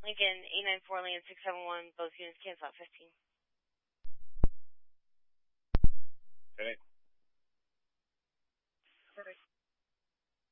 Lincoln 894 Land 671, both units cancel out 15.